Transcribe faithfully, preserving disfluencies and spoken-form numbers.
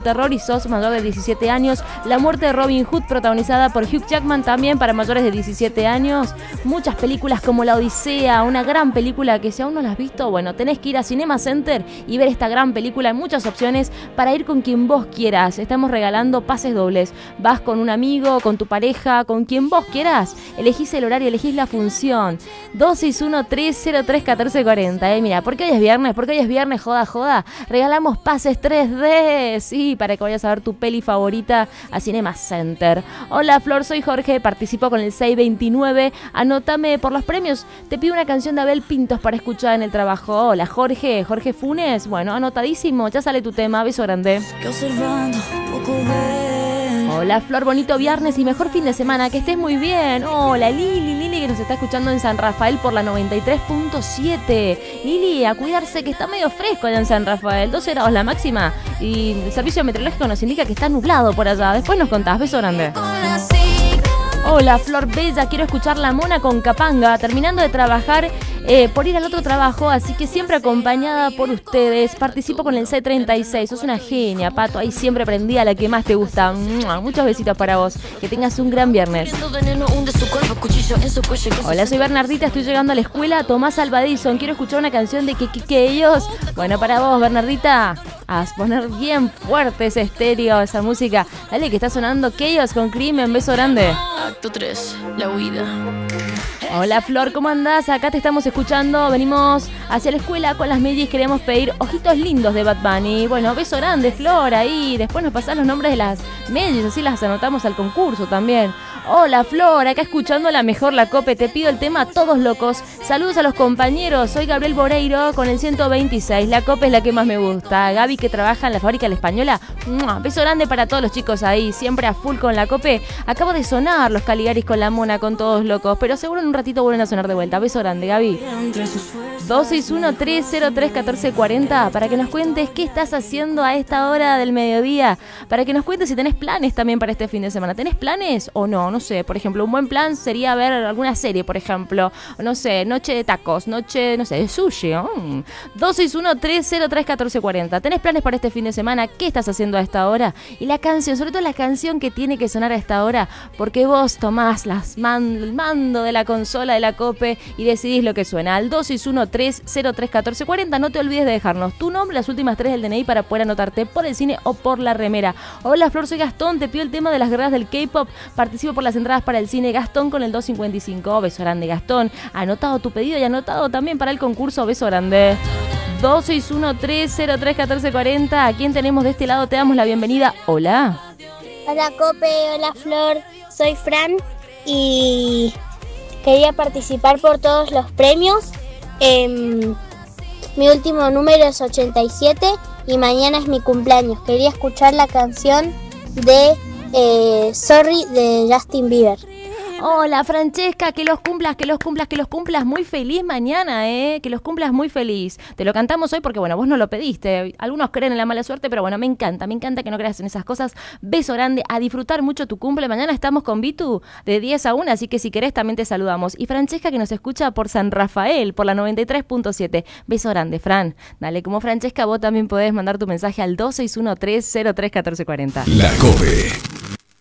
terror y sos mayor de diecisiete años. La muerte de Robin Hood, protagonizada por Hugh Jackman, también para mayores de diecisiete años. Muchas películas como La Odisea, una gran película que si aún no la has visto, bueno, tenés que ir a Cinema Center y ver esta gran película. Muchas opciones para ir con quien vos quieras. Estamos regalando pases dobles. Vas con un amigo, con tu pareja, con quien vos quieras. Elegís el horario, elegís la función. dos seis uno, tres cero tres, uno cuatro cuatro cero. Eh, mira, porque hoy es viernes, porque hoy es viernes, joda, joda. Regalamos pases tres D, sí, para que vayas a ver tu peli favorita a Cinema Center. Hola Flor, soy Jorge, participo con el seis veintinueve. Anótame por los premios. Te pido una canción de Abel Pintos para escuchar en el trabajo. Hola Jorge, Jorge Funes. Bueno, anotadísimo, ya sale tu tema. Beso grande. Hola Flor, bonito viernes y mejor fin de semana, que estés muy bien. Hola Lili, Lili que nos está escuchando en San Rafael por la noventa y tres punto siete. Lili, a cuidarse que está medio fresco allá en San Rafael, doce grados la máxima y el servicio meteorológico nos indica que está nublado por allá. Después nos contás, beso grande. Hola Flor Bella, quiero escuchar La Mona con Capanga, terminando de trabajar eh, por ir al otro trabajo, así que siempre acompañada por ustedes. Participo con el C treinta y seis, sos una genia, Pato, ahí siempre prendí a la que más te gusta. Muchos besitos para vos, que tengas un gran viernes. Hola, soy Bernardita, estoy llegando a la escuela Tomás Albadison, quiero escuchar una canción de que, que, que ellos. Bueno, para vos Bernardita, a poner bien fuerte ese estéreo, esa música. Dale que está sonando Chaos con Crimen, beso grande. Acto tres, la huida. Hola Flor, ¿cómo andás? Acá te estamos escuchando, venimos hacia la escuela con las medis, queremos pedir Ojitos Lindos de Bad Bunny. Bueno, beso grande Flor, ahí, después nos pasás los nombres de las medis, así las anotamos al concurso también. Hola Flor, acá escuchando la mejor La Cope, te pido el tema Todos Locos. Saludos a los compañeros, soy Gabriel Boreiro con el ciento veintiséis, La Cope es la que más me gusta. Gaby que trabaja en la fábrica La Española, ¡mua! Beso grande para todos los chicos ahí, siempre a full con La Cope. Acabo de sonar los Caligaris con La Mona, con Todos Locos, pero seguro en un ratito vuelven a sonar de vuelta. Beso grande Gaby. dos seis uno, tres cero tres, uno cuatro cuatro cero para que nos cuentes qué estás haciendo a esta hora del mediodía, para que nos cuentes si tenés planes también para este fin de semana. ¿Tenés planes o no? No sé, por ejemplo, un buen plan sería ver alguna serie, por ejemplo, no sé, noche de tacos, noche, no sé, de sushi. Mm. dos seis uno, tres cero tres, uno cuatro cuatro cero. ¿Tenés planes para este fin de semana? ¿Qué estás haciendo a esta hora? Y la canción, sobre todo la canción que tiene que sonar a esta hora, porque vos tomás las man- el mando de la consola de La Cope y decidís lo que suena. Al dos seis uno, tres cero tres, uno cuatro cuatro cero, no te olvides de dejarnos tu nombre, las últimas tres del D N I para poder anotarte por el cine o por la remera. Hola Flor, soy Gastón, te pido el tema de las guerras del K-pop, participo por las entradas para el cine. Gastón con el dos cincuenta y cinco, beso grande Gastón, anotado tu pedido y anotado también para el concurso, beso grande. dos seis uno, tres cero tres, uno cuatro cuatro cero, ¿a quién tenemos de este lado? Te damos la bienvenida. Hola. Hola Cope, hola Flor, soy Fran y quería participar por todos los premios. Eh, mi último número es ochenta y siete y mañana es mi cumpleaños. Quería escuchar la canción de eh, Sorry de Justin Bieber. Hola Francesca, que los cumplas, que los cumplas, que los cumplas muy feliz mañana, eh, que los cumplas muy feliz. Te lo cantamos hoy porque bueno, vos no lo pediste. Algunos creen en la mala suerte, pero bueno, me encanta, me encanta que no creas en esas cosas. Beso grande, a disfrutar mucho tu cumple. Mañana estamos con Vitu de diez a una, así que si querés también te saludamos. Y Francesca que nos escucha por San Rafael, por la noventa y tres punto siete. Beso grande, Fran. Dale, como Francesca, vos también podés mandar tu mensaje al dos seis uno, tres cero tres, uno cuatro cuatro cero. La Cope.